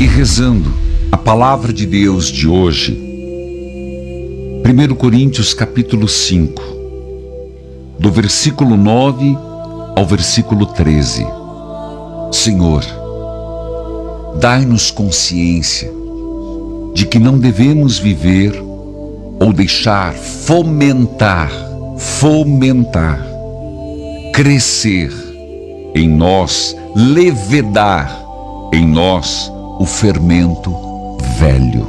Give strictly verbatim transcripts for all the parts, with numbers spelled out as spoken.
E rezando a palavra de Deus de hoje, primeira Coríntios capítulo cinco, do versículo nove ao versículo treze. Senhor, dai-nos consciência de que não devemos viver ou deixar fomentar, fomentar, crescer em nós, levedar em nós o fermento velho.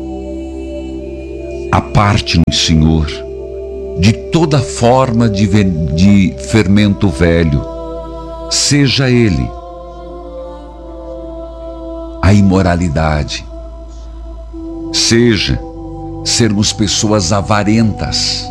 Aparte-nos, Senhor, de toda forma de, de fermento velho, seja ele a imoralidade, seja sermos pessoas avarentas,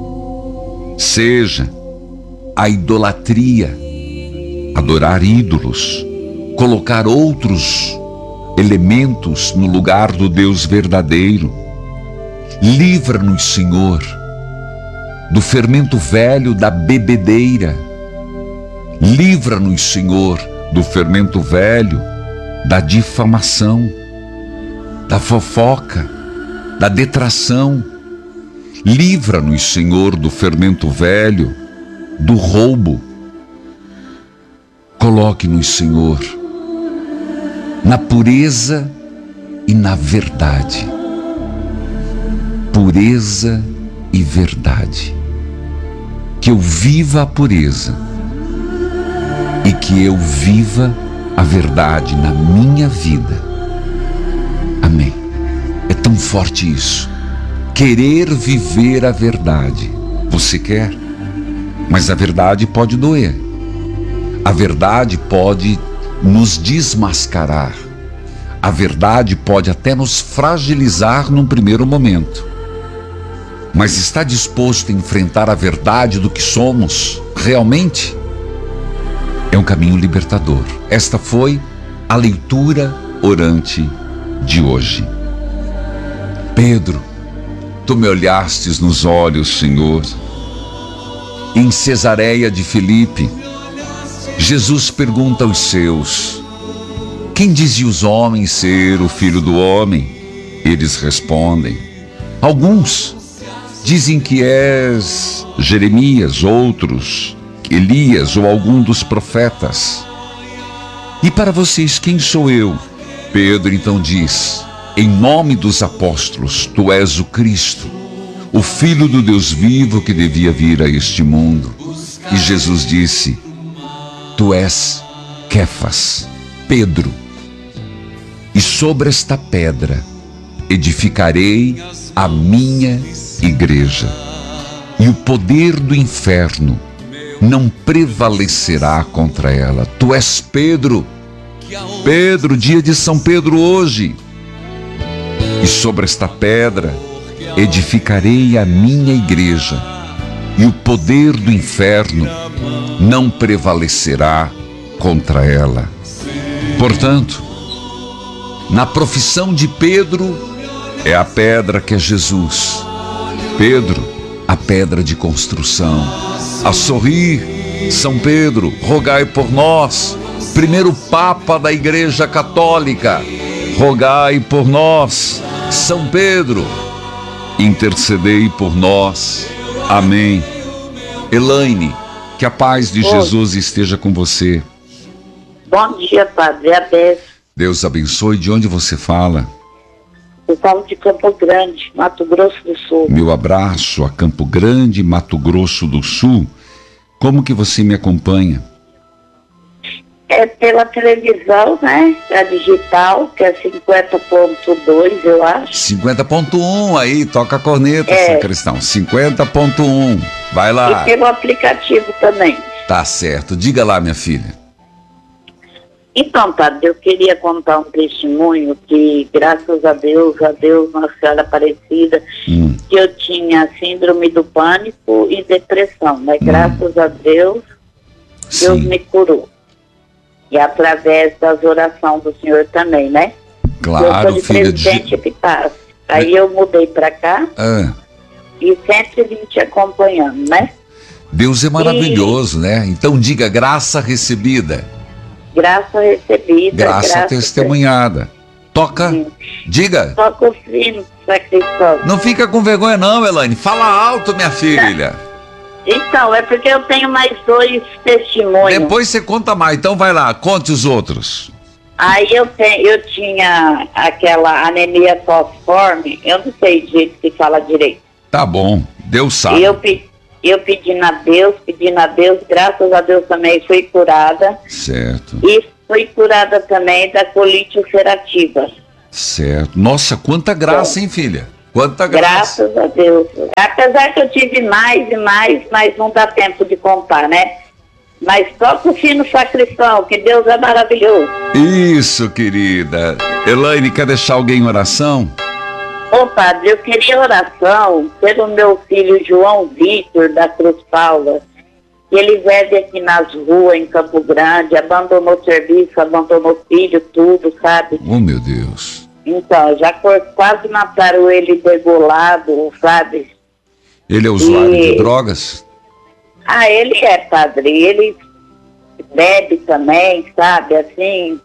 seja a idolatria, adorar ídolos, colocar outros elementos no lugar do Deus verdadeiro. Livra-nos, Senhor, do fermento velho da bebedeira. Livra-nos, Senhor, do fermento velho da difamação, da fofoca, da detração. Livra-nos, Senhor, do fermento velho do roubo. Coloque-nos, Senhor, na pureza e na verdade. Pureza e verdade. Que eu viva a pureza e que eu viva a verdade na minha vida. Amém. É tão forte isso. Querer viver a verdade. Você quer? Mas a verdade pode doer. A verdade pode nos desmascarar. A verdade pode até nos fragilizar num primeiro momento. Mas está disposto a enfrentar a verdade do que somos realmente? É um caminho libertador. Esta foi a leitura orante de hoje. Pedro, tu me olhastes nos olhos, Senhor. Em Cesareia de Filipe, Jesus pergunta aos seus: quem dizia os homens ser o Filho do Homem? Eles respondem: alguns dizem que és Jeremias, outros Elias ou algum dos profetas. E para vocês, quem sou eu? Pedro então diz: em nome dos apóstolos, tu és o Cristo, o Filho do Deus vivo que devia vir a este mundo. E Jesus disse: tu és Quefas, Pedro, e sobre esta pedra edificarei a minha igreja, e o poder do inferno não prevalecerá contra ela. Tu és Pedro, Pedro, dia de São Pedro hoje, e sobre esta pedra edificarei a minha igreja, e o poder do inferno não prevalecerá contra ela. Portanto, na profissão de Pedro, é a pedra que é Jesus. Pedro, a pedra de construção. A sorrir, São Pedro, rogai por nós. Primeiro Papa da Igreja Católica, rogai por nós. São Pedro, intercedei por nós. Amém. Elaine, que a paz de Oi. Jesus esteja com você. Bom dia, Padre. Abençoe. Deus abençoe. De onde você fala? Eu falo de Campo Grande, Mato Grosso do Sul. Meu abraço a Campo Grande, Mato Grosso do Sul. Como que você me acompanha? É pela televisão, né? A digital, que é cinquenta ponto dois, eu acho. cinquenta ponto um, aí, toca a corneta, é. Sacristão. cinquenta ponto um, vai lá. E pelo aplicativo também. Tá certo. Diga lá, minha filha. Então, Padre, eu queria contar um testemunho que, graças a Deus, a Deus, Nossa Senhora Aparecida, hum. que eu tinha síndrome do pânico e depressão, né? Hum. Graças a Deus, Deus Sim. me curou. E através das orações do Senhor também, né? Claro, eu sou de filha Presidente de... Epitácio. Aí eu mudei pra cá ah. e sempre vim te acompanhando, né? Deus é maravilhoso, e... né? Então diga, graça recebida. Graça recebida. Graça, graça testemunhada. Toca, Sim. diga. Toca o sino, sacristão. Não fica com vergonha não, Elaine. Fala alto, minha filha. Então, é porque eu tenho mais dois testemunhos. Depois você conta mais. Então vai lá, conte os outros. Aí eu, tenho, eu tinha aquela anemia falciforme, eu não sei o jeito que fala direito. Tá bom, Deus sabe. E eu, eu pedindo a Deus, pedindo a Deus, graças a Deus também fui curada. Certo. E fui curada também da colite ulcerativa. Certo. Nossa, quanta graça, hein, filha? Quanta graça. Graças a Deus. Apesar que eu tive mais e mais, mas não dá tempo de contar, né? Mas toca o sino sacristão, que Deus é maravilhoso. Isso, querida. Elaine, quer deixar alguém em oração? Ô padre, eu queria oração pelo meu filho João Vitor da Cruz Paula. Ele vive aqui nas ruas, em Campo Grande, abandonou o serviço, abandonou o filho, tudo, sabe? Oh, meu Deus. Então, já quase mataram ele degolado, sabe? Ele é usuário e... de drogas? Ah, ele é, padre. Ele bebe também, sabe? Assim,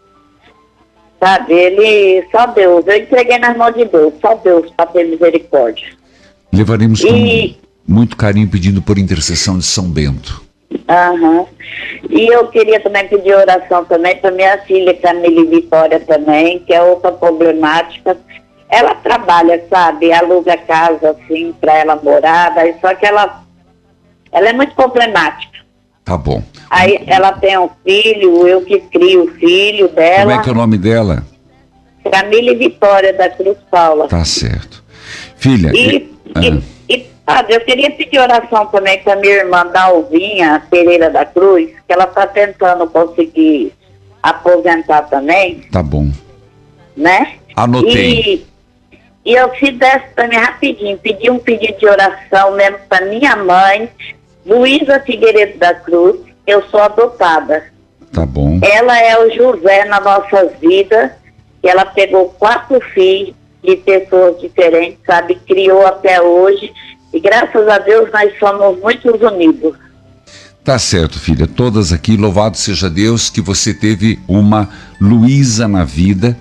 sabe? Ele, só Deus. Eu entreguei nas mãos de Deus, só Deus para ter misericórdia. Levaremos com e... muito carinho pedindo por intercessão de São Bento. Aham. Uhum. E eu queria também pedir oração também para minha filha, Camille Vitória também, que é outra problemática. Ela trabalha, sabe? Aluga casa, assim, para ela morar, daí, só que ela... Ela é muito problemática. Tá bom. Aí ela tem um filho, eu que crio o filho dela. Como é que é o nome dela? Camille Vitória, da Cruz Paula. Tá certo. Filha... E, e, e, e padre, eu queria pedir oração também para minha irmã Dalvinha Pereira da Cruz, que ela está tentando conseguir aposentar também. Tá bom. Né? Anotei. E, e eu fizesse também rapidinho, pedi um pedido de oração mesmo para minha mãe, Luísa Figueiredo da Cruz. Eu sou adotada. Tá bom. Ela é o José na nossa vida, que ela pegou quatro filhos de pessoas diferentes, sabe? Criou até hoje. E graças a Deus nós somos muito unidos. Tá certo, filha. Todas aqui, louvado seja Deus que você teve uma Luísa na vida,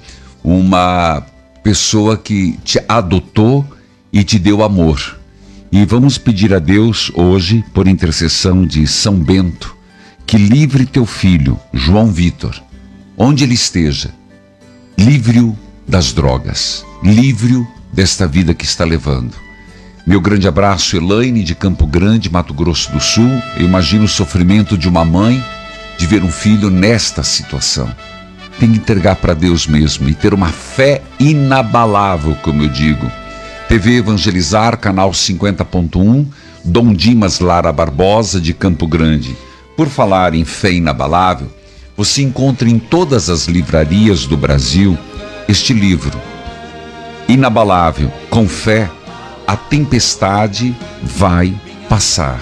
uma pessoa que te adotou e te deu amor. E vamos pedir a Deus hoje, por intercessão de São Bento, que livre teu filho, João Vitor, onde ele esteja, livre-o das drogas, livre-o desta vida que está levando. Meu grande abraço, Elaine, de Campo Grande, Mato Grosso do Sul. Eu imagino o sofrimento de uma mãe de ver um filho nesta situação. Tem que entregar para Deus mesmo e ter uma fé inabalável, como eu digo. T V Evangelizar, canal cinquenta ponto um, Dom Dimas Lara Barbosa, de Campo Grande. Por falar em fé inabalável, você encontra em todas as livrarias do Brasil este livro. Inabalável, com fé, a tempestade vai passar.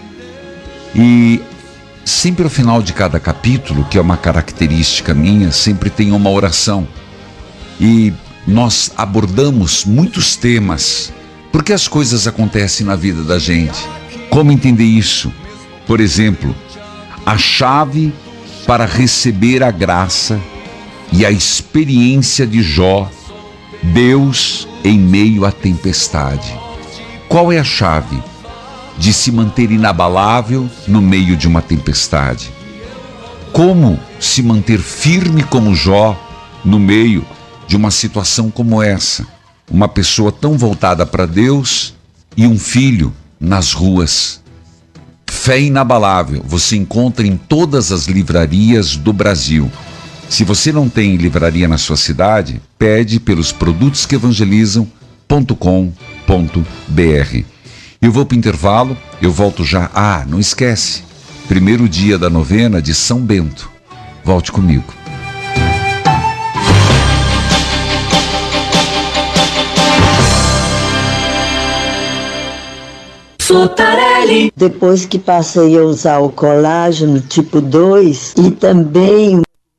E sempre ao final de cada capítulo, que é uma característica minha, sempre tem uma oração. E nós abordamos muitos temas, porque as coisas acontecem na vida da gente. Como entender isso? Por exemplo, a chave para receber a graça e a experiência de Jó, Deus em meio à tempestade. Qual é a chave de se manter inabalável no meio de uma tempestade? Como se manter firme como Jó no meio de uma situação como essa? Uma pessoa tão voltada para Deus e um filho nas ruas. Fé inabalável você encontra em todas as livrarias do Brasil. Se você não tem livraria na sua cidade, pede pelos produtos que evangelizam ponto com ponto br. Eu vou para o intervalo, eu volto já. Ah, não esquece, primeiro dia da novena de São Bento. Volte comigo. Sotarelli. Depois que passei a usar o colágeno tipo dois e também...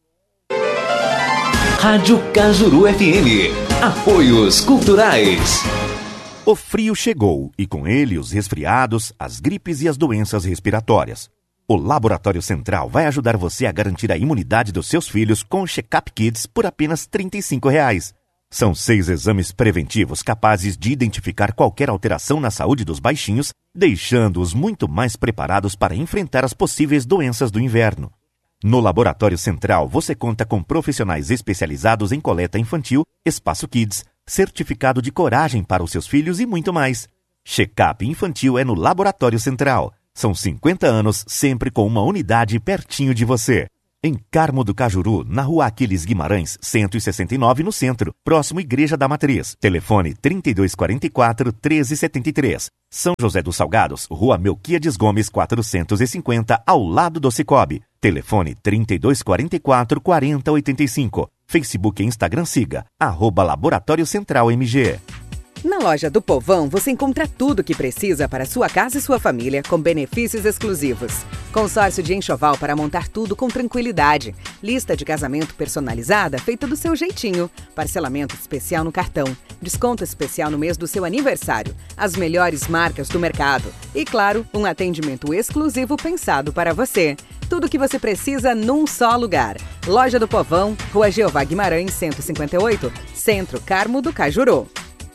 Rádio Cajuru F M. Apoios culturais. O frio chegou e com ele os resfriados, as gripes e as doenças respiratórias. O Laboratório Central vai ajudar você a garantir a imunidade dos seus filhos com o Check-up Kids por apenas trinta e cinco reais. São seis exames preventivos capazes de identificar qualquer alteração na saúde dos baixinhos, deixando-os muito mais preparados para enfrentar as possíveis doenças do inverno. No Laboratório Central, você conta com profissionais especializados em coleta infantil, espaço kids, certificado de coragem para os seus filhos e muito mais. Check-up infantil é no Laboratório Central. São cinquenta anos, sempre com uma unidade pertinho de você. Em Carmo do Cajuru, na Rua Aquiles Guimarães, cento e sessenta e nove, no centro, próximo Igreja da Matriz. Telefone trinta e dois quarenta e quatro, treze setenta e três. São José dos Salgados, Rua Melquíades Gomes, quatrocentos e cinquenta, ao lado do Cicobi. Telefone trinta e dois quarenta e quatro, quarenta oitenta e cinco. Facebook e Instagram siga, arroba Laboratório Central M G. Na Loja do Povão, você encontra tudo o que precisa para sua casa e sua família, com benefícios exclusivos. Consórcio de enxoval para montar tudo com tranquilidade. Lista de casamento personalizada feita do seu jeitinho. Parcelamento especial no cartão. Desconto especial no mês do seu aniversário. As melhores marcas do mercado. E, claro, um atendimento exclusivo pensado para você. Tudo o que você precisa num só lugar. Loja do Povão, Rua Jeová Guimarães, cento e cinquenta e oito, Centro, Carmo do Cajuru.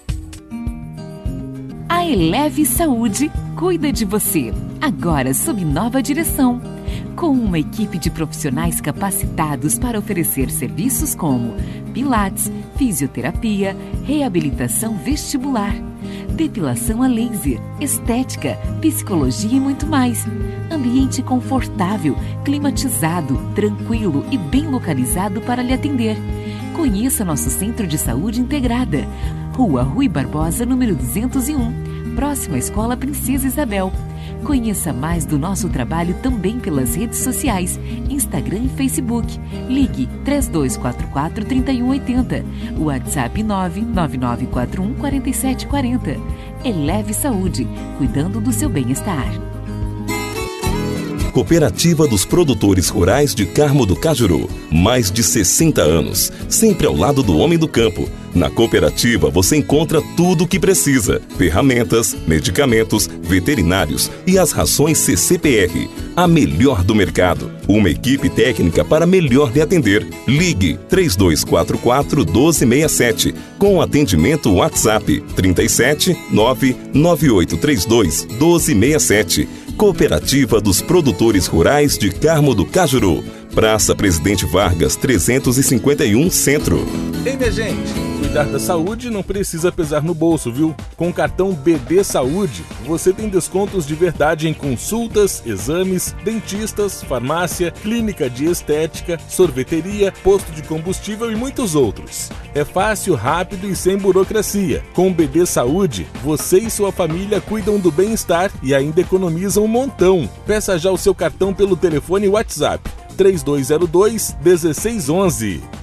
A Eleve Saúde cuida de você, agora sob nova direção. Com uma equipe de profissionais capacitados para oferecer serviços como pilates, fisioterapia, reabilitação vestibular, depilação a laser, estética, psicologia e muito mais. Ambiente confortável, climatizado, tranquilo e bem localizado para lhe atender. Conheça nosso Centro de Saúde Integrada. Rua Rui Barbosa, número duzentos e um, próximo à Escola Princesa Isabel. Conheça mais do nosso trabalho também pelas redes sociais, Instagram e Facebook. Ligue três dois quatro quatro, três um oito zero, WhatsApp nove nove nove quatro um, quatro sete quatro zero. Eleve Saúde, cuidando do seu bem-estar. Cooperativa dos Produtores Rurais de Carmo do Cajuru. Mais de sessenta anos, sempre ao lado do homem do campo. Na cooperativa você encontra tudo o que precisa: ferramentas, medicamentos, veterinários e as rações C C P R, a melhor do mercado. Uma equipe técnica para melhor lhe atender. Ligue três dois quatro quatro, um dois seis sete com atendimento WhatsApp trinta e sete, nove nove oito três dois, um dois seis sete. Cooperativa dos Produtores Rurais de Carmo do Cajuru. Praça Presidente Vargas, trezentos e cinquenta e um, Centro. Ei, minha gente, cuidar da saúde não precisa pesar no bolso, viu? Com o cartão B D Saúde, você tem descontos de verdade em consultas, exames, dentistas, farmácia, clínica de estética, sorveteria, posto de combustível e muitos outros. É fácil, rápido e sem burocracia. Com o B D Saúde, você e sua família cuidam do bem-estar e ainda economizam um montão. Peça já o seu cartão pelo telefone WhatsApp três dois zero dois, um seis um um.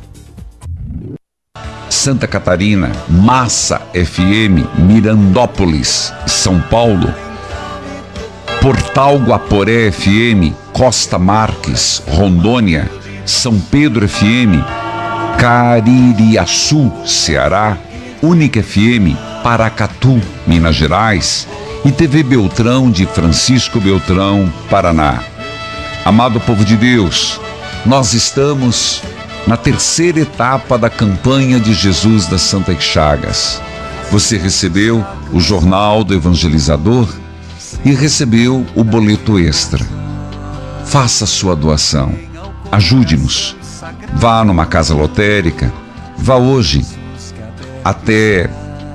Santa Catarina, Massa F M, Mirandópolis, São Paulo. Portal Guaporé F M, Costa Marques, Rondônia. São Pedro F M, Caririaçu, Ceará. Única F M, Paracatu, Minas Gerais. E T V Beltrão de Francisco Beltrão, Paraná. Amado povo de Deus, nós estamos na terceira etapa da campanha de Jesus das Santas Chagas. Você recebeu o Jornal do Evangelizador e recebeu o boleto extra. Faça sua doação, ajude-nos. Vá numa casa lotérica, vá hoje até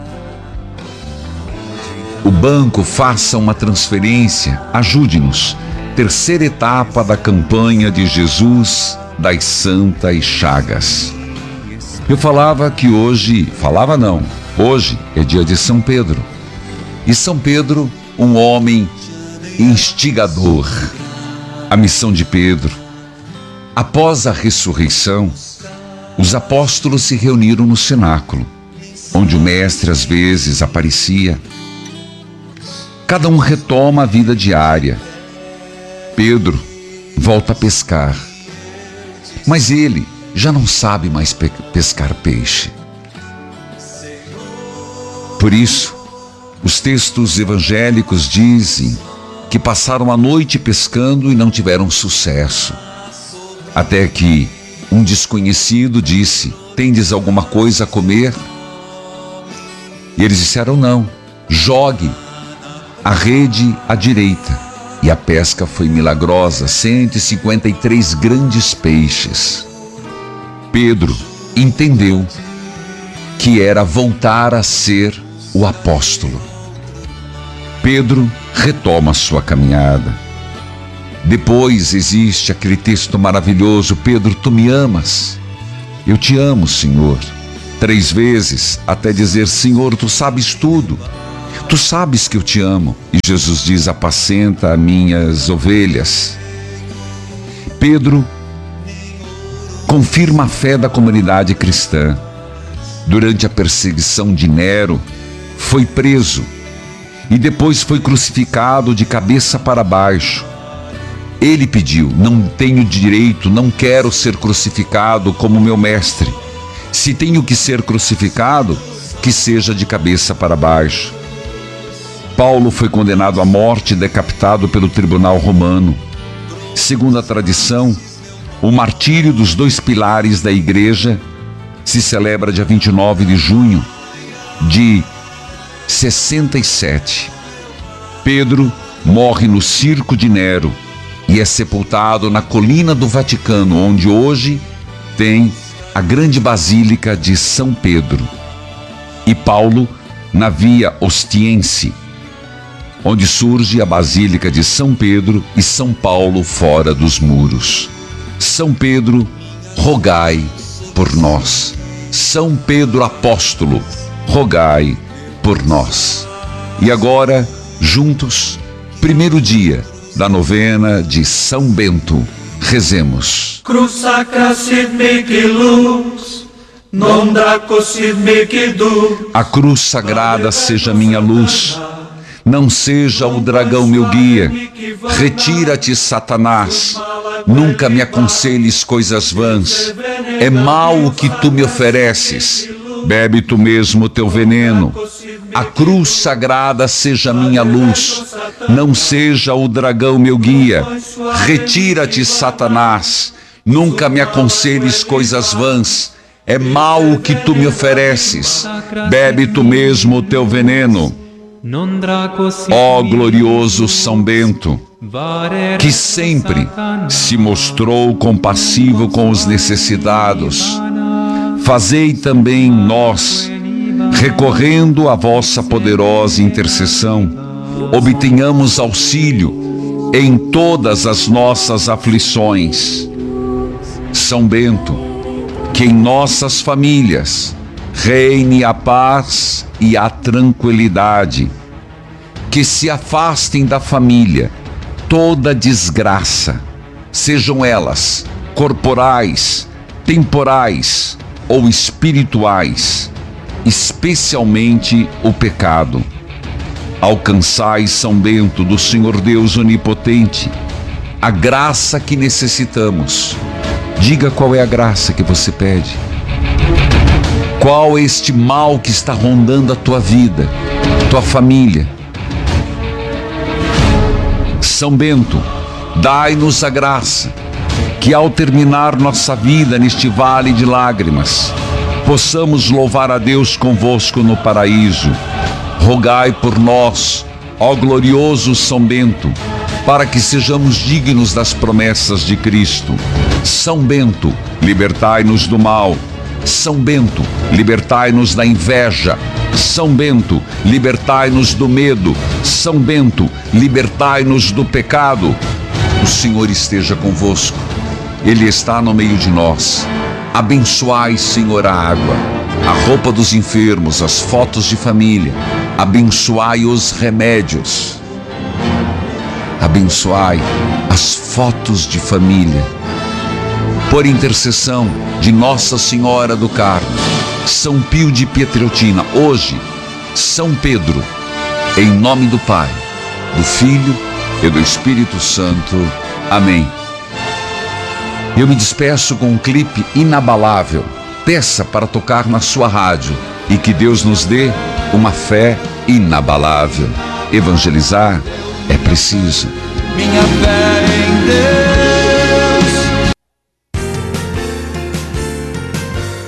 o banco, faça uma transferência, ajude-nos. Terceira etapa da campanha de Jesus das Santas Chagas. Eu falava que hoje, falava não, hoje é dia de São Pedro. E São Pedro, um homem instigador. A missão de Pedro. Após a ressurreição, os apóstolos se reuniram no cenáculo, onde o mestre às vezes aparecia. Cada um retoma a vida diária. Pedro volta a pescar, mas ele já não sabe mais pe- pescar peixe. Por isso, os textos evangélicos dizem que passaram a noite pescando e não tiveram sucesso. Até que um desconhecido disse: "Tendes alguma coisa a comer?" E eles disseram: não, jogue a rede à direita. E a pesca foi milagrosa, cento e cinquenta e três grandes peixes. Pedro entendeu que era voltar a ser o apóstolo. Pedro retoma sua caminhada. Depois existe aquele texto maravilhoso: Pedro, tu me amas? Eu te amo, Senhor. Três vezes, até dizer: Senhor, tu sabes tudo. Tu sabes que eu te amo. E Jesus diz: apacenta as minhas ovelhas. Pedro confirma a fé da comunidade cristã. Durante a perseguição de Nero, foi preso e depois foi crucificado de cabeça para baixo. Ele pediu: não tenho direito, não quero ser crucificado como meu mestre. Se tenho que ser crucificado, que seja de cabeça para baixo. Paulo foi condenado à morte, decapitado pelo tribunal romano. Segundo a tradição, o martírio dos dois pilares da igreja se celebra dia vinte e nove de junho de sessenta e sete. Pedro morre no circo de Nero e é sepultado na colina do Vaticano, onde hoje tem a grande basílica de São Pedro. E Paulo na Via Ostiense, onde surge a basílica de São Pedro, e São Paulo fora dos muros. São Pedro, rogai por nós. São Pedro apóstolo, rogai por nós. E agora, juntos, primeiro dia da novena de São Bento, rezemos. Cruz sacra sit mihi lux, non draco sit mihi dux. A cruz sagrada seja minha luz, não seja o dragão meu guia. Retira-te, Satanás, nunca me aconselhes coisas vãs. É mal o que tu me ofereces, bebe tu mesmo o teu veneno. A cruz sagrada seja minha luz, não seja o dragão meu guia. Retira-te, Satanás, nunca me aconselhes coisas vãs. É mal o que tu me ofereces, bebe tu mesmo o teu veneno. Ó glorioso São Bento, que sempre se mostrou compassivo com os necessitados, fazei também nós, recorrendo à vossa poderosa intercessão, obtenhamos auxílio em todas as nossas aflições. São Bento, que em nossas famílias reine a paz e a tranquilidade, que se afastem da família toda desgraça, sejam elas corporais, temporais ou espirituais, especialmente o pecado. Alcançai, São Bento, do Senhor Deus Onipotente, a graça que necessitamos. Diga qual é a graça que você pede. Qual é este mal que está rondando a tua vida, tua família? São Bento, dai-nos a graça que, ao terminar nossa vida neste vale de lágrimas, possamos louvar a Deus convosco no paraíso. Rogai por nós, ó glorioso São Bento, para que sejamos dignos das promessas de Cristo. São Bento, libertai-nos do mal. São Bento, libertai-nos da inveja. São Bento, libertai-nos do medo. São Bento, libertai-nos do pecado. O Senhor esteja convosco, Ele está no meio de nós. Abençoai, Senhor, a água, a roupa dos enfermos, as fotos de família. Abençoai os remédios. Abençoai as fotos de família. Por intercessão de Nossa Senhora do Carmo, São Pio de Pietrelcina, hoje, São Pedro, em nome do Pai, do Filho e do Espírito Santo. Amém. Eu me despeço com um clipe inabalável. Peça para tocar na sua rádio e que Deus nos dê uma fé inabalável. Evangelizar é preciso. Minha fé em Deus.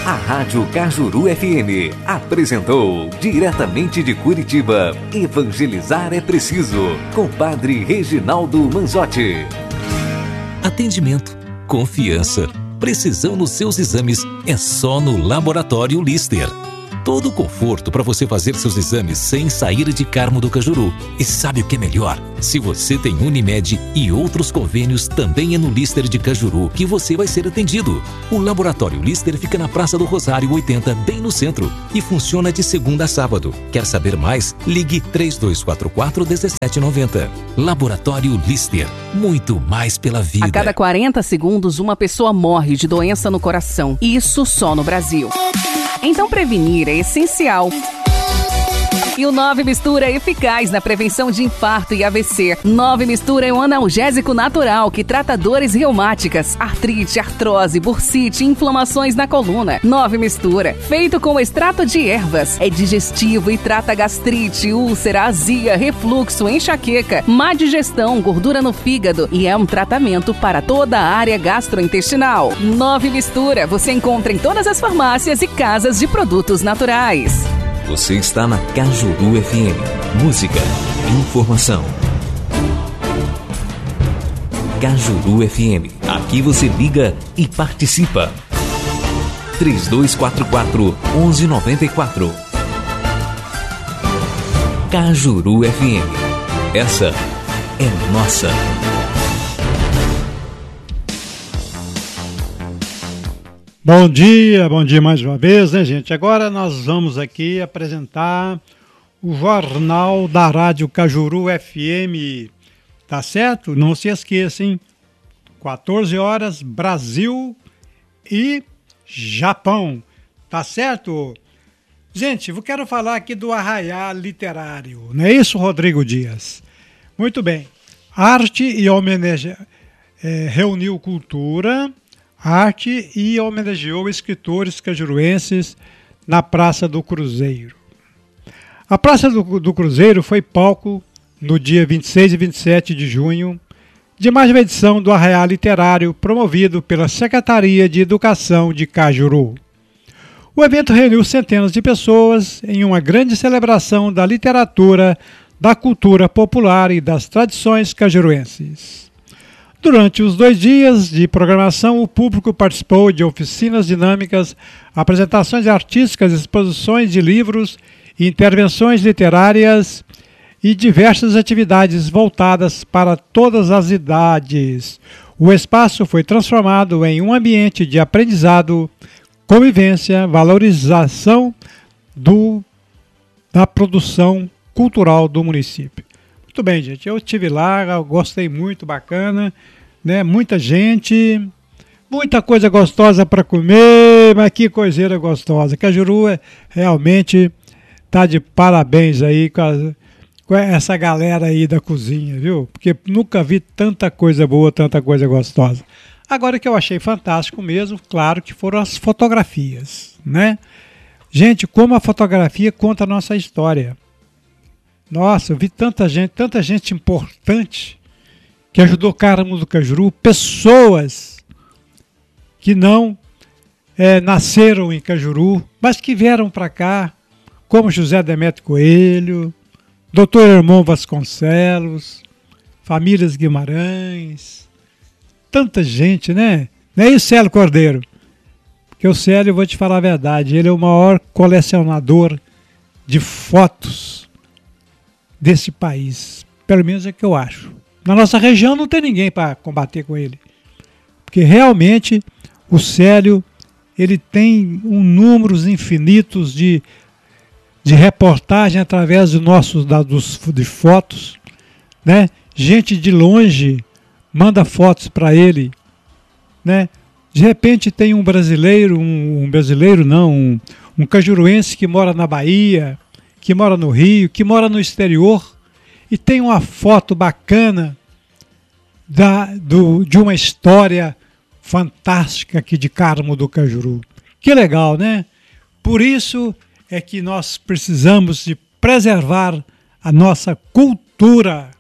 A Rádio Cajuru F M apresentou, diretamente de Curitiba, Evangelizar é Preciso, com Padre Reginaldo Manzotti. Atendimento, confiança, precisão nos seus exames é só no Laboratório Lister. Todo o conforto para você fazer seus exames sem sair de Carmo do Cajuru. E sabe o que é melhor? Se você tem Unimed e outros convênios, também é no Lister de Cajuru que você vai ser atendido. O Laboratório Lister fica na Praça do Rosário oitenta, bem no centro, e funciona de segunda a sábado. Quer saber mais? Ligue três dois quatro quatro, um sete nove zero. Laboratório Lister, muito mais pela vida. A cada quarenta segundos, uma pessoa morre de doença no coração. Isso só no Brasil. Então prevenir é essencial. E o nove Mistura é eficaz na prevenção de infarto e A V C. nove Mistura é um analgésico natural que trata dores reumáticas, artrite, artrose, bursite e inflamações na coluna. nove Mistura, feito com extrato de ervas, é digestivo e trata gastrite, úlcera, azia, refluxo, enxaqueca, má digestão, gordura no fígado e é um tratamento para toda a área gastrointestinal. nove Mistura, você encontra em todas as farmácias e casas de produtos naturais. Você está na Cajuru F M. Música, informação. Cajuru F M. Aqui você liga e participa. três dois quatro quatro, um um nove quatro. Cajuru F M. Essa é nossa. Bom dia, bom dia mais uma vez, né, gente? Agora nós vamos aqui apresentar o Jornal da Rádio Cajuru F M, tá certo? Não se esqueça, hein? quatorze horas, Brasil e Japão, tá certo? Gente, eu quero falar aqui do Arraiá Literário, não é isso, Rodrigo Dias? Muito bem. Arte e homenagem, é, reuniu cultura, arte e homenageou escritores cajuruenses na Praça do Cruzeiro. A Praça do, do Cruzeiro foi palco no dia vinte e seis e vinte e sete de junho de mais uma edição do Arraiá Literário promovido pela Secretaria de Educação de Cajuru. O evento reuniu centenas de pessoas em uma grande celebração da literatura, da cultura popular e das tradições cajuruenses. Durante os dois dias de programação, o público participou de oficinas dinâmicas, apresentações artísticas, exposições de livros, intervenções literárias e diversas atividades voltadas para todas as idades. O espaço foi transformado em um ambiente de aprendizado, convivência, valorização do, da produção cultural do município. Muito bem, gente, eu estive lá, eu gostei muito, bacana, né? Muita gente, muita coisa gostosa para comer, mas que coiseira gostosa. Cajuru é, realmente tá de parabéns aí com, a, com essa galera aí da cozinha, viu? Porque nunca vi tanta coisa boa, tanta coisa gostosa. Agora, o que eu achei fantástico mesmo, claro, que foram as fotografias, né? Gente, como a fotografia conta a nossa história. Nossa, eu vi tanta gente, tanta gente importante que ajudou Carmo do Cajuru, pessoas que não é, nasceram em Cajuru, mas que vieram para cá, como José Demetrio Coelho, doutor Hermão Vasconcelos, famílias Guimarães, tanta gente, né? Não é isso, Célio Cordeiro? Porque o Célio, eu vou te falar a verdade, ele é o maior colecionador de fotos desse país, pelo menos é o que eu acho. Na nossa região não tem ninguém para combater com ele, porque realmente o Célio, ele tem um números infinitos de, de reportagem através de nossos dados de fotos, né? Gente de longe manda fotos para ele, né? De repente tem um brasileiro, um, um brasileiro não, um, um cajuruense que mora na Bahia, que mora no Rio, que mora no exterior, e tem uma foto bacana da, do, de uma história fantástica aqui de Carmo do Cajuru. Que legal, né? Por isso é que nós precisamos de preservar a nossa cultura.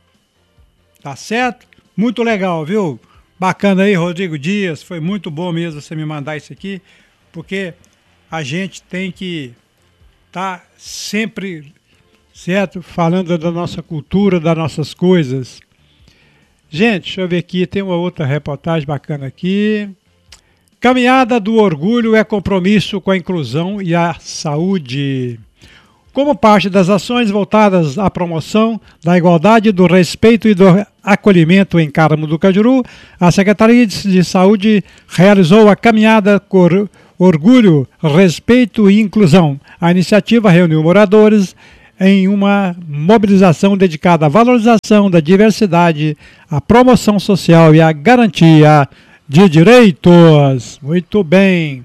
Tá certo? Muito legal, viu? Bacana aí, Rodrigo Dias. Foi muito bom mesmo você me mandar isso aqui, porque a gente tem que estar tá sempre, certo, falando da nossa cultura, das nossas coisas. Gente, deixa eu ver aqui, tem uma outra reportagem bacana aqui. Caminhada do Orgulho é compromisso com a inclusão e a saúde. Como parte das ações voltadas à promoção da igualdade, do respeito e do acolhimento em Carmo do Cajuru, a Secretaria de Saúde realizou a Caminhada Cor Orgulho, Respeito e Inclusão. A iniciativa reuniu moradores em uma mobilização dedicada à valorização da diversidade, à promoção social e à garantia de direitos. Muito bem.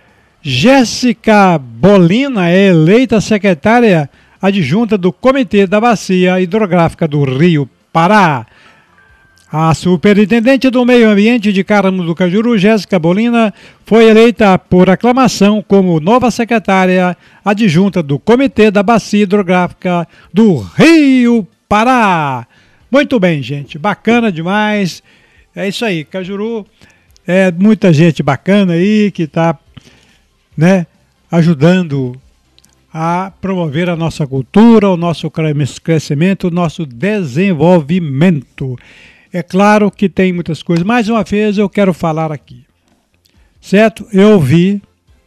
Jéssica Bolina é eleita secretária adjunta do Comitê da Bacia Hidrográfica do Rio Pará. A superintendente do Meio Ambiente de Carmo do Cajuru, Jéssica Bolina, foi eleita por aclamação como nova secretária adjunta do Comitê da Bacia Hidrográfica do Rio Pará. Muito bem, gente, bacana demais. É isso aí, Cajuru, é muita gente bacana aí que está, né, ajudando a promover a nossa cultura, o nosso crescimento, o nosso desenvolvimento. É claro que tem muitas coisas. Mais uma vez eu quero falar aqui, certo? Eu vi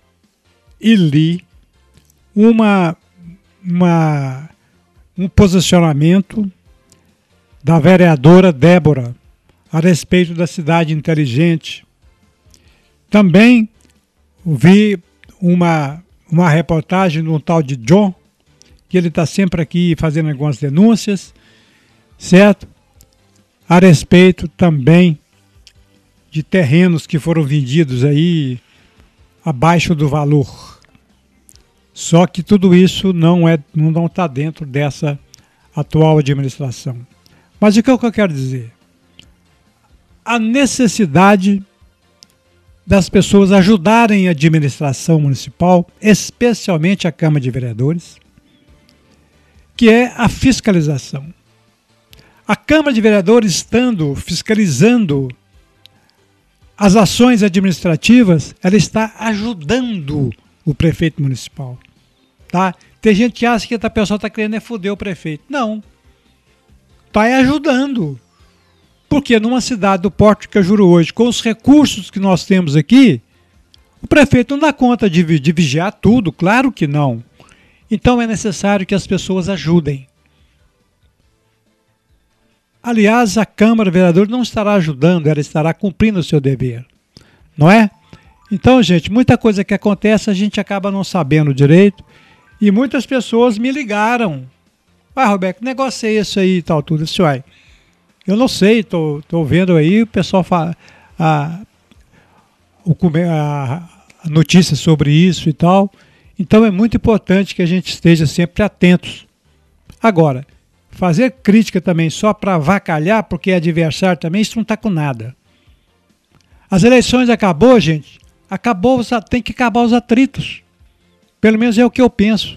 e li uma, uma, um posicionamento da vereadora Débora a respeito da cidade inteligente. Também vi uma, uma reportagem de um tal de John, que ele está sempre aqui fazendo algumas denúncias, certo? A respeito também de terrenos que foram vendidos aí abaixo do valor. Só que tudo isso não é, não está dentro dessa atual administração. Mas o que eu quero dizer? A necessidade das pessoas ajudarem a administração municipal, especialmente a Câmara de Vereadores, que é a fiscalização. A Câmara de Vereadores, estando fiscalizando as ações administrativas, ela está ajudando o prefeito municipal. Tá? Tem gente que acha que a pessoa está querendo é foder o prefeito. Não. Está ajudando. Porque numa cidade do Porto de Cajuru hoje, com os recursos que nós temos aqui, o prefeito não dá conta de, de vigiar tudo, claro que não. Então é necessário que as pessoas ajudem. Aliás, a Câmara de Vereadores não estará ajudando, ela estará cumprindo o seu dever. Não é? Então, gente, muita coisa que acontece a gente acaba não sabendo direito. E muitas pessoas me ligaram. Ah, Roberto, que negócio é esse aí e tal, tudo isso aí. Eu não sei, tô, tô vendo aí o pessoal fala a, a, a notícia sobre isso e tal. Então é muito importante que a gente esteja sempre atentos. Agora, fazer crítica também só para avacalhar, porque é adversário também, isso não está com nada. As eleições acabou, gente, acabou, tem que acabar os atritos. Pelo menos é o que eu penso.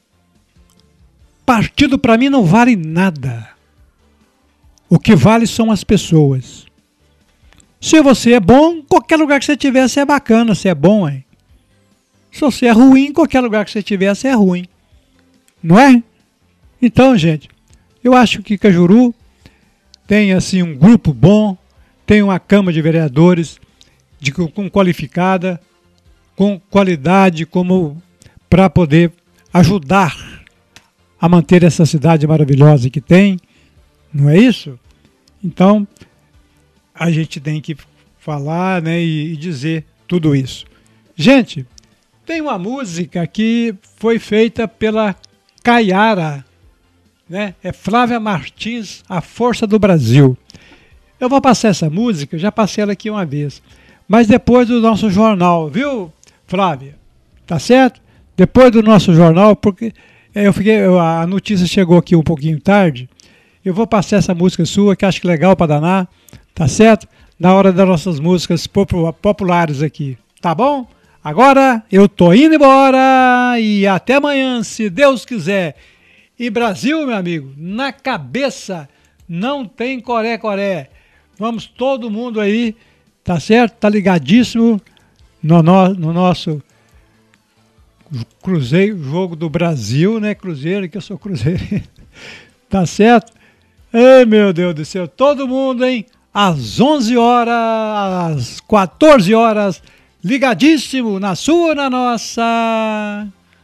Partido para mim não vale nada. O que vale são as pessoas. Se você é bom, qualquer lugar que você estiver, você é bacana, você é bom, hein? Se você é ruim, qualquer lugar que você estiver, você é ruim. Não é? Então, gente, eu acho que Cajuru tem assim um grupo bom, tem uma Câmara de Vereadores de, com qualificada, com qualidade, como para poder ajudar a manter essa cidade maravilhosa que tem. Não é isso? Então, a gente tem que falar, né, e, e dizer tudo isso. Gente, tem uma música que foi feita pela Caiara, né? É Flávia Martins, A Força do Brasil. Eu vou passar essa música, já passei ela aqui uma vez, mas depois do nosso jornal, viu, Flávia? Tá certo? Depois do nosso jornal, porque eu fiquei, a notícia chegou aqui um pouquinho tarde. Eu vou passar essa música sua, que acho que é legal para danar, tá certo? Na hora das nossas músicas populares aqui, tá bom? Agora eu tô indo embora e até amanhã, se Deus quiser. E Brasil, meu amigo, na cabeça não tem coré-coré. Vamos todo mundo aí, tá certo? Tá ligadíssimo no, no, no nosso Cruzeiro, jogo do Brasil, né? Cruzeiro, que eu sou Cruzeiro. Tá certo? Ei, meu Deus do céu, todo mundo, hein? Às onze horas, às quatorze horas, ligadíssimo na sua, na nossa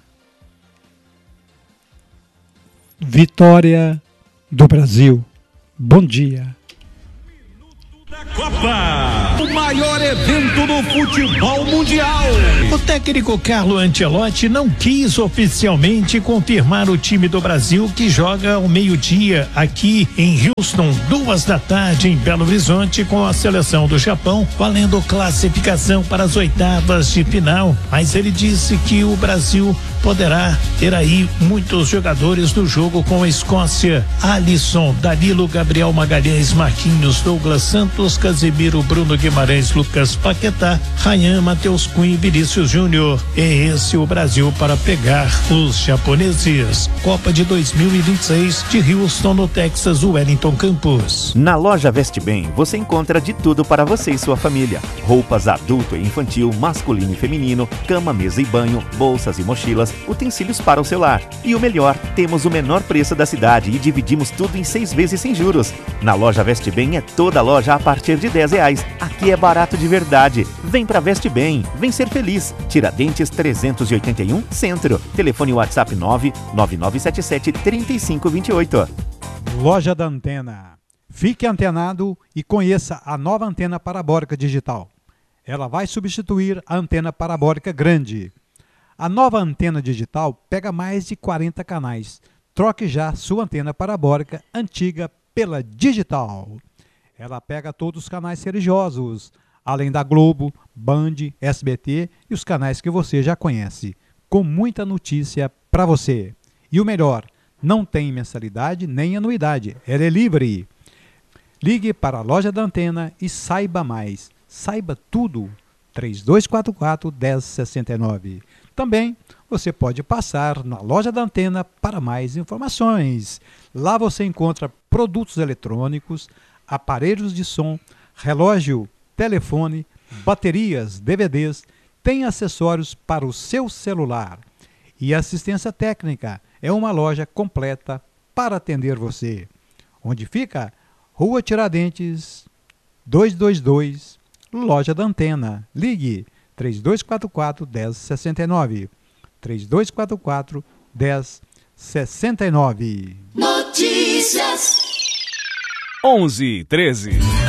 Vitória do Brasil. Bom dia. Copa, o maior evento do futebol mundial. O técnico Carlo Ancelotti não quis oficialmente confirmar o time do Brasil que joga ao meio-dia aqui em Houston, duas da tarde em Belo Horizonte, com a seleção do Japão, valendo classificação para as oitavas de final. Mas ele disse que o Brasil poderá ter aí muitos jogadores no jogo com a Escócia: Alisson, Danilo, Gabriel Magalhães, Marquinhos, Douglas Santos, Casemiro, Bruno Guimarães, Lucas Paquetá, Ryan, Matheus Cunha e Vinícius Júnior. É esse o Brasil para pegar os japoneses. Copa de dois mil e vinte e seis de Houston, no Texas, Wellington Campos. Na loja Veste Bem, você encontra de tudo para você e sua família: roupas adulto e infantil, masculino e feminino, cama, mesa e banho, bolsas e mochilas, utensílios para o celular. E o melhor, temos o menor preço da cidade e dividimos tudo em seis vezes sem juros. Na loja Veste Bem é toda loja a partir de dez reais. Aqui é barato de verdade. Vem pra Veste Bem, vem ser feliz. Tiradentes trezentos e oitenta e um, Centro. Telefone WhatsApp nove nove nove sete sete três cinco dois oito. Loja da Antena. Fique antenado e conheça a nova antena parabólica digital. Ela vai substituir a antena parabólica grande. A nova antena digital pega mais de quarenta canais. Troque já sua antena parabólica antiga pela digital. Ela pega todos os canais religiosos, além da Globo, Band, S B T e os canais que você já conhece, com muita notícia para você. E o melhor, não tem mensalidade nem anuidade, ela é livre. Ligue para a Loja da Antena e saiba mais. Saiba tudo. três dois quatro quatro, um zero seis nove. Também você pode passar na Loja da Antena para mais informações. Lá você encontra produtos eletrônicos, aparelhos de som, relógio, telefone, baterias, D V Ds, tem acessórios para o seu celular. E assistência técnica, é uma loja completa para atender você. Onde fica? Rua Tiradentes, duzentos e vinte e dois, Loja da Antena. Ligue três dois quatro quatro, um zero seis nove. três dois quatro quatro, um zero seis nove. Notícias onze e treze.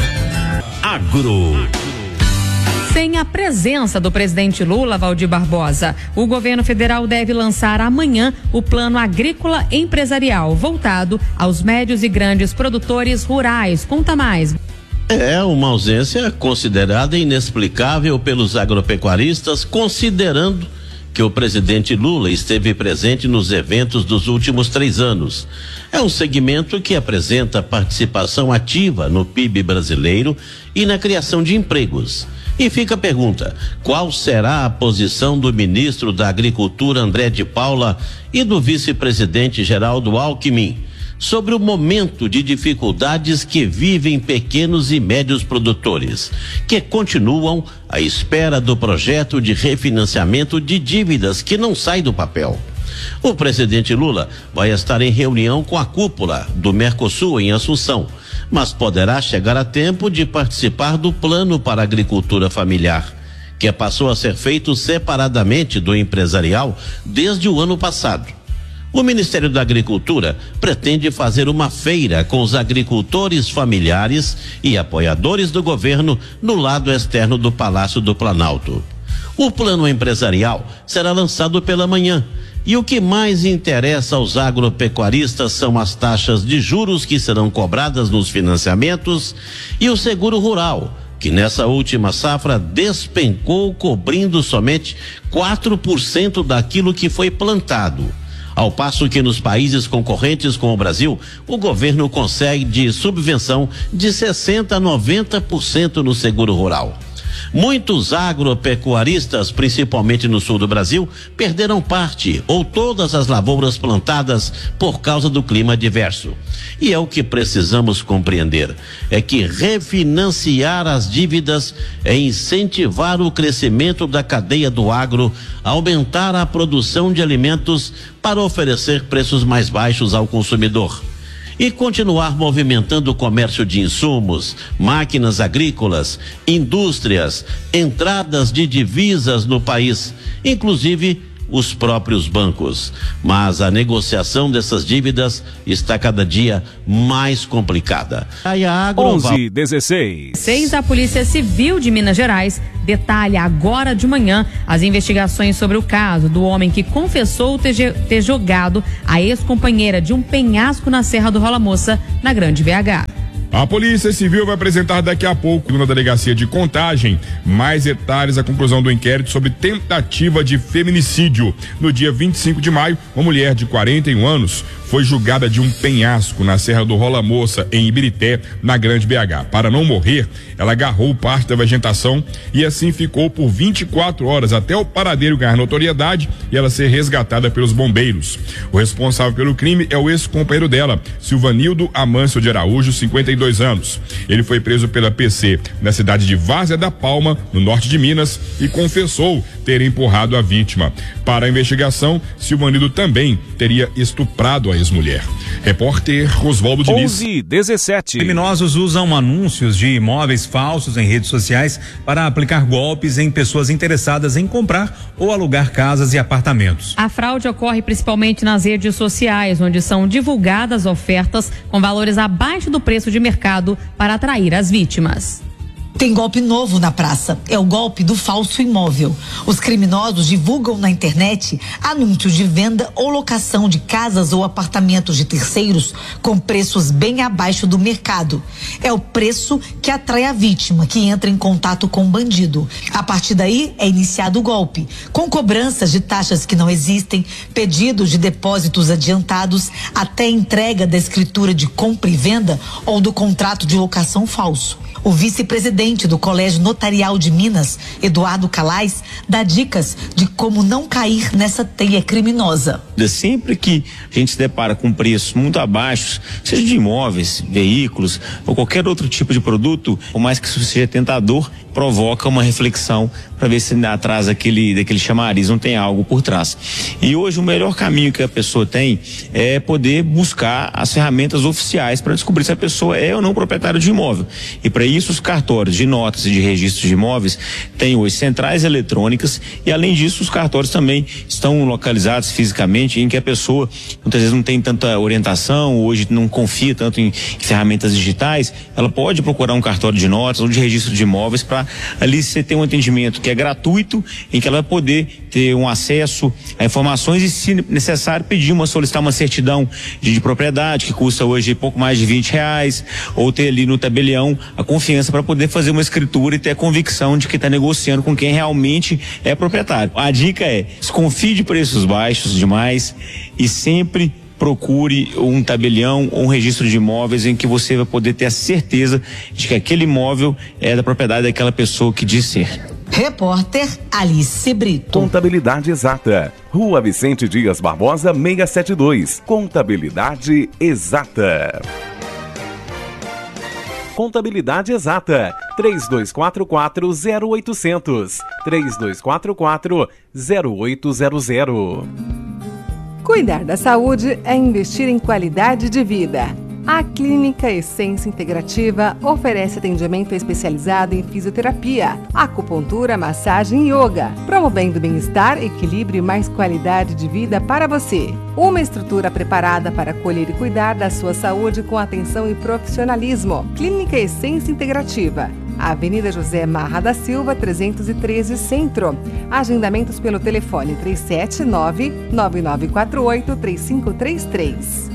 Agro. Sem a presença do presidente Lula, Valdir Barbosa, o governo federal deve lançar amanhã o Plano Agrícola Empresarial, voltado aos médios e grandes produtores rurais. Conta mais. É uma ausência considerada inexplicável pelos agropecuaristas, considerando que o presidente Lula esteve presente nos eventos dos últimos três anos. É um segmento que apresenta participação ativa no P I B brasileiro e na criação de empregos. E fica a pergunta: qual será a posição do ministro da Agricultura, André de Paula, e do vice-presidente Geraldo Alckmin sobre o momento de dificuldades que vivem pequenos e médios produtores, que continuam à espera do projeto de refinanciamento de dívidas que não sai do papel? O presidente Lula vai estar em reunião com a cúpula do Mercosul em Assunção, mas poderá chegar a tempo de participar do Plano para a Agricultura Familiar, que passou a ser feito separadamente do empresarial desde o ano passado. O Ministério da Agricultura pretende fazer uma feira com os agricultores familiares e apoiadores do governo no lado externo do Palácio do Planalto. O plano empresarial será lançado pela manhã. E o que mais interessa aos agropecuaristas são as taxas de juros que serão cobradas nos financiamentos e o seguro rural, que nessa última safra despencou, cobrindo somente quatro por cento daquilo que foi plantado. Ao passo que nos países concorrentes com o Brasil, o governo consegue de subvenção de sessenta a noventa por cento no seguro rural. Muitos agropecuaristas, principalmente no sul do Brasil, perderam parte ou todas as lavouras plantadas por causa do clima adverso. E é o que precisamos compreender, é que refinanciar as dívidas é incentivar o crescimento da cadeia do agro, aumentar a produção de alimentos para oferecer preços mais baixos ao consumidor. E continuar movimentando o comércio de insumos, máquinas agrícolas, indústrias, entradas de divisas no país, inclusive os próprios bancos. Mas a negociação dessas dívidas está cada dia mais complicada. onze e dezesseis. Seis da Polícia Civil de Minas Gerais detalha agora de manhã as investigações sobre o caso do homem que confessou ter, ter jogado a ex-companheira de um penhasco na Serra do Rola Moça, na Grande B H. A Polícia Civil vai apresentar daqui a pouco, na Delegacia de Contagem, mais detalhes da conclusão do inquérito sobre tentativa de feminicídio. No dia vinte e cinco de maio, uma mulher de quarenta e um anos foi julgada de um penhasco na Serra do Rola Moça, em Ibirité, na Grande B H. Para não morrer, ela agarrou parte da vegetação e assim ficou por vinte e quatro horas até o paradeiro ganhar notoriedade e ela ser resgatada pelos bombeiros. O responsável pelo crime é o ex-companheiro dela, Silvanildo Amâncio de Araújo, cinquenta e dois anos. Ele foi preso pela P C na cidade de Várzea da Palma, no norte de Minas, e confessou ter empurrado a vítima. Para a investigação, Silvanildo também teria estuprado a ex-mulher. Repórter Oswaldo Diniz. onze e dezessete. Criminosos usam anúncios de imóveis falsos em redes sociais para aplicar golpes em pessoas interessadas em comprar ou alugar casas e apartamentos. A fraude ocorre principalmente nas redes sociais, onde são divulgadas ofertas com valores abaixo do preço de mercado para atrair as vítimas. Tem golpe novo na praça, é o golpe do falso imóvel. Os criminosos divulgam na internet anúncios de venda ou locação de casas ou apartamentos de terceiros com preços bem abaixo do mercado. É o preço que atrai a vítima, que entra em contato com o bandido. A partir daí é iniciado o golpe, com cobranças de taxas que não existem, pedidos de depósitos adiantados, até entrega da escritura de compra e venda ou do contrato de locação falso. O vice-presidente do Colégio Notarial de Minas, Eduardo Calais, dá dicas de como não cair nessa teia criminosa. Sempre que a gente se depara com preços muito abaixos, seja de imóveis, veículos ou qualquer outro tipo de produto, por mais que isso seja tentador, provoca uma reflexão para ver se atrás daquele, daquele chamariz não tem algo por trás. E hoje o melhor caminho que a pessoa tem é poder buscar as ferramentas oficiais para descobrir se a pessoa é ou não proprietária de imóvel. E para isso os cartórios de notas e de registros de imóveis têm hoje centrais eletrônicas e além disso os cartórios também estão localizados fisicamente em que a pessoa muitas vezes não tem tanta orientação, hoje não confia tanto em, em ferramentas digitais, ela pode procurar um cartório de notas ou de registro de imóveis para ali você ter um atendimento que é gratuito, em que ela vai poder ter um acesso a informações e, se necessário, pedir uma, solicitar uma certidão de, de propriedade, que custa hoje pouco mais de vinte reais, ou ter ali no tabelião a confiança para poder fazer uma escritura e ter a convicção de que está negociando com quem realmente é proprietário. A dica é, desconfie de preços baixos demais e sempre procure um tabelião ou um registro de imóveis em que você vai poder ter a certeza de que aquele imóvel é da propriedade daquela pessoa que diz ser. Repórter Alice Brito. Contabilidade Exata. Rua Vicente Dias Barbosa, seiscentos e setenta e dois. Contabilidade Exata. Contabilidade Exata. três dois quatro quatro, zero oito zero zero. três dois quatro quatro, zero oito zero zero. Cuidar da saúde é investir em qualidade de vida. A Clínica Essência Integrativa oferece atendimento especializado em fisioterapia, acupuntura, massagem e yoga, promovendo bem-estar, equilíbrio e mais qualidade de vida para você. Uma estrutura preparada para acolher e cuidar da sua saúde com atenção e profissionalismo. Clínica Essência Integrativa. Avenida José Marra da Silva, trezentos e treze, Centro. Agendamentos pelo telefone três sete nove, nove nove quatro oito, três cinco três três.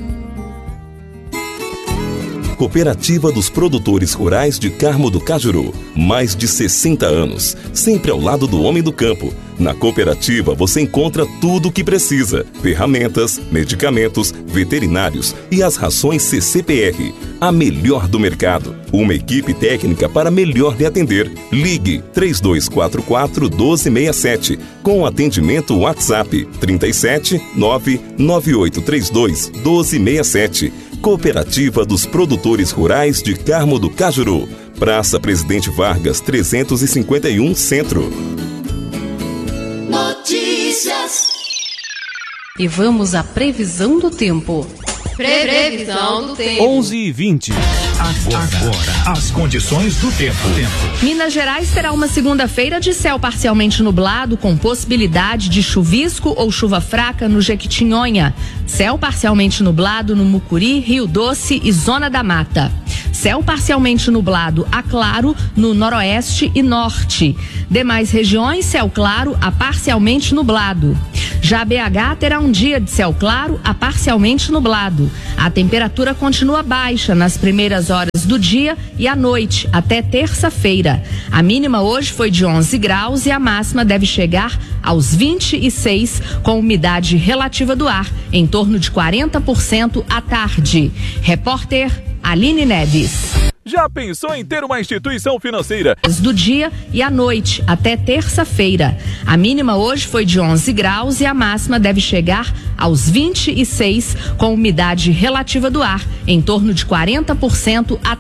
Cooperativa dos Produtores Rurais de Carmo do Cajuru. Mais de sessenta anos, sempre ao lado do homem do campo, Na cooperativa você encontra tudo o que precisa: ferramentas, medicamentos, veterinários e as rações C C P R. A melhor do mercado. Uma equipe técnica para melhor lhe atender. Ligue três dois quatro quatro, um dois seis sete com atendimento WhatsApp trinta e sete, nove nove oito três dois, um dois seis sete. Cooperativa dos Produtores Rurais de Carmo do Cajuru. Praça Presidente Vargas trezentos e cinquenta e um, Centro. Notícias. E vamos à previsão do tempo. Previsão do tempo. onze e vinte. Agora, agora, as condições do tempo. Minas Gerais terá uma segunda-feira de céu parcialmente nublado, com possibilidade de chuvisco ou chuva fraca no Jequitinhonha. Céu parcialmente nublado no Mucuri, Rio Doce e Zona da Mata. Céu parcialmente nublado a claro no noroeste e norte. Demais regiões, céu claro a parcialmente nublado. Já B H terá um dia de céu claro a parcialmente nublado. A temperatura continua baixa nas primeiras horas do dia e à noite, até terça-feira. A mínima hoje foi de onze graus e a máxima deve chegar aos vinte e seis, com umidade relativa do ar em torno de quarenta por cento à tarde. Repórter Aline Neves. Já pensou em ter uma instituição financeira? Do dia e à noite, até terça-feira. A mínima hoje foi de onze graus e a máxima deve chegar aos vinte e seis, com umidade relativa do ar em torno de quarenta por cento à